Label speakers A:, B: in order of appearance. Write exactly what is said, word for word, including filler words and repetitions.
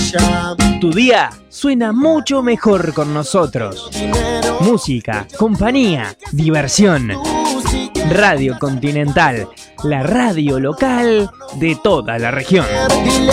A: Tu día suena mucho mejor con nosotros. Música, compañía, diversión. Radio Continental, la radio local de toda la región.